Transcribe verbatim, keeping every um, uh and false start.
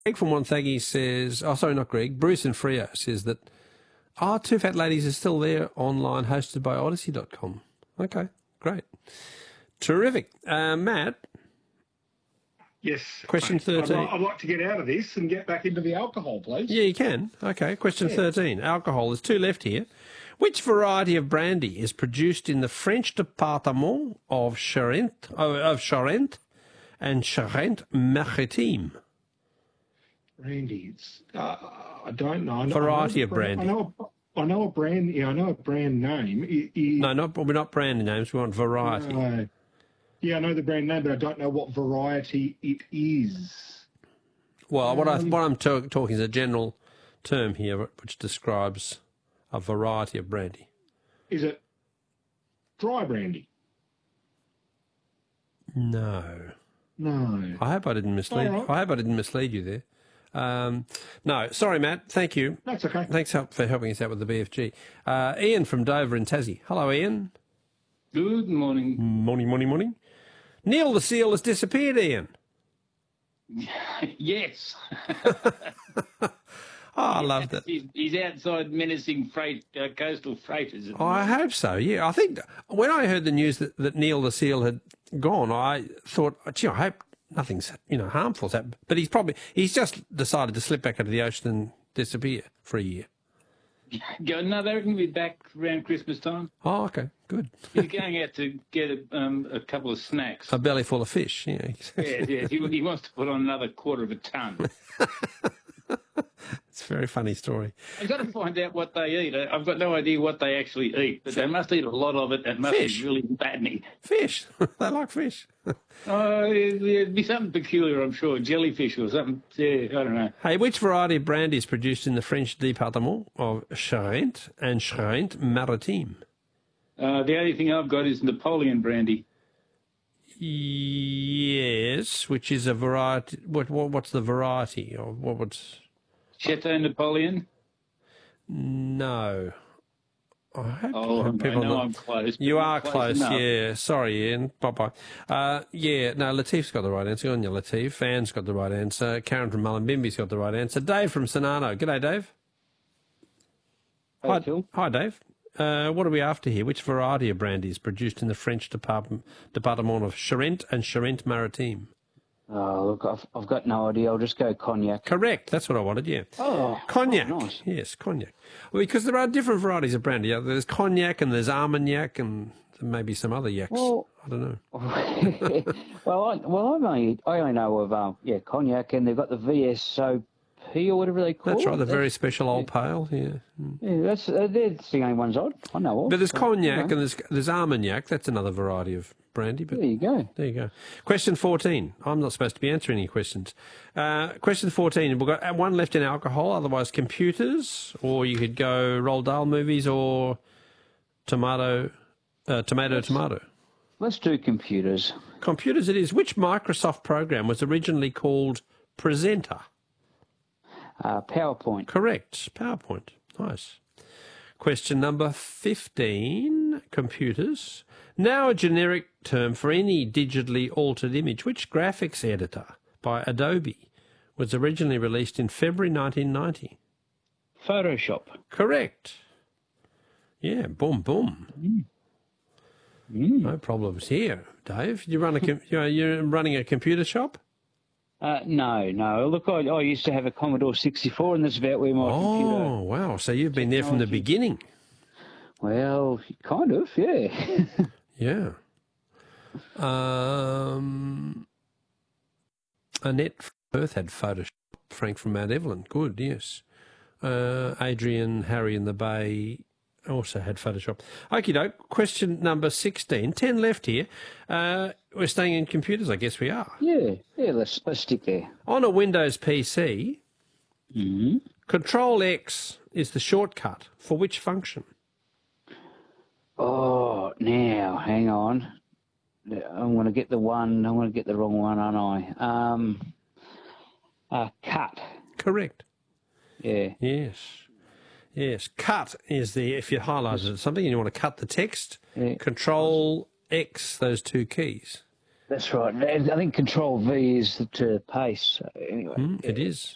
Greg from Wonthaggi says, oh, sorry, not Greg, Bruce and Frio says that, oh, Two Fat Ladies is still there online, hosted by odyssey dot com. Okay, great. Terrific. Uh, Matt? Yes. Question thirteen. I'd, I'd like to get out of this and get back into the alcohol, please. Yeah, you can. Okay, question yeah. thirteen. Alcohol. There's two left here. Which variety of brandy is produced in the French department of Charente, of Charente and Charente-Maritime? Brandy. It's, uh, I don't know. I know variety I know of brandy. I know, a, I know a brand. Yeah, I know a brand name. It, it, no, not we're not brand names. We want variety. Uh, yeah, I know the brand name, but I don't know what variety it is. Well, um, what I what I'm to, talking is a general term here, which describes a variety of brandy. Is it dry brandy? No. No. I hope I didn't mislead. Right. I hope I didn't mislead you there. Um, no, sorry, Matt. Thank you. That's okay. Thanks for helping us out with the B F G. Uh, Ian from Dover in Tassie. Hello, Ian. Good morning. Morning, morning, morning. Neil the seal has disappeared, Ian. Yes. Oh, I love that. He's, he's outside menacing freight, uh, coastal freighters. Oh, I hope so, yeah. I think when I heard the news that, that Neil the seal had gone, I thought, gee, I hope nothing's, you know, harmful's happened. But he's probably, he's just decided to slip back into the ocean and disappear for a year. No, they reckon he'll be back around Christmas time. Oh, okay, good. He's going out to get a, um, a couple of snacks. A belly full of fish, yeah. Yes, yes. He, he wants to put on another quarter of a tonne. It's a very funny story. I've got to find out what they eat. I've got no idea what they actually eat, but they must eat a lot of it and must fish. be really fattening. Fish. They like fish. Oh, it'd be something peculiar, I'm sure. Jellyfish or something. Yeah, I don't know. Hey, which variety of brandy is produced in the French department of Charente and Charente-Maritime? Uh, the only thing I've got is Napoleon brandy. Yes, which is a variety. What, what what's the variety? Or what what's Chateau Napoleon? No. I hope, oh, hope people I know not, I'm close. You I'm are close, close, yeah. Sorry, Ian. Bye-bye. Uh, yeah, no, Latif's got the right answer. Good on you, Latif. Anne's got the right answer. Karen from Mullumbimby's got the right answer. Dave from Sonano. G'day, Dave. Hey, Hi, Phil. Hi, Dave. Uh, what are we after here? Which variety of brandy is produced in the French department, department of Charente and Charente-Maritime? Oh, look, I've, I've got no idea. I'll just go cognac. Correct. That's what I wanted, yeah. Oh, cognac. Oh, nice. Yes, cognac. Well, because there are different varieties of brandy. There's cognac and there's Armagnac and maybe some other yaks. Well, I don't know. well, I, well, I only, I only know of um, yeah, cognac, and they've got the V S O P or whatever they call that's it. That's right, the that's, very special old yeah. pale, yeah. Mm. Yeah, that's, uh, that's the only ones I, I know of. But there's so, cognac you know. and there's, there's Armagnac. That's another variety of brandy. But there you go. There you go. Question fourteen. I'm not supposed to be answering any questions. Uh, question fourteen. We've got one left in alcohol, otherwise computers, or you could go Roald Dahl movies or tomato, uh, tomato, let's, tomato. Let's do computers. Computers it is. Which Microsoft program was originally called Presenter? Uh, PowerPoint. Correct. PowerPoint. Nice. Question number fifteen. Computers. Now a generic term for any digitally altered image. Which graphics editor by Adobe was originally released in February nineteen ninety? Photoshop. Correct. Yeah, boom, boom. Mm. Mm. No problems here, Dave. You run a com- you're running a computer shop? Uh, no, no. Look, I, I used to have a Commodore sixty-four, and that's about where my oh, computer... Oh, wow. So you've been there from the beginning. Well, kind of, yeah. Yeah. Um, Annette from Perth had Photoshop. Frank from Mount Evelyn. Good, yes. Uh, Adrian, Harry in the Bay also had Photoshop. Okie doke. Question number sixteen. Ten left here. Uh, we're staying in computers, I guess we are. Yeah, yeah, let's, let's stick there. On a Windows P C, mm-hmm. Control X is the shortcut for which function? Oh, now, hang on. I'm going to get the one, I'm going to get the wrong one, aren't I? Um, uh, cut. Correct. Yeah. Yes. Yes. Cut is the, if you highlighted something and you want to cut the text, yeah. Control X, those two keys. That's right. I think Control V is to paste. So anyway. Mm, yeah. It is.